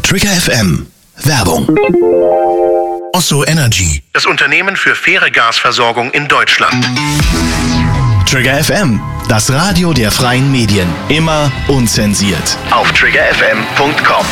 Trigger FM. Werbung. Osso Energy, das Unternehmen für faire Gasversorgung in Deutschland. Trigger FM, das Radio der freien Medien. Immer unzensiert. Auf triggerfm.com.